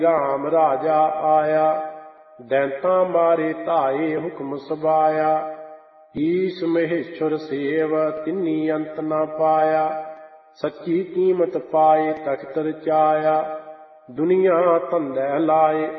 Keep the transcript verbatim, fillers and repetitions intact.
ਰਾਮ ਰਾਜਾ ਆਇਆ। ਦੈਂਤਾਂ ਮਾਰੇ ਧਾਏ ਹੁਕਮ ਸਬਾਇਆ। ਈਸ ਮਹੇਸ਼ਵਰ ਸੇਵ ਤਿੰਨੀ ਅੰਤ ਨਾ ਪਾਇਆ। ਸੱਚੀ ਕੀਮਤ ਪਾਏ ਤਖਤ ਰਚਾਇਆ। ਦੁਨੀਆ ਧੰਦੈ ਲਾਏ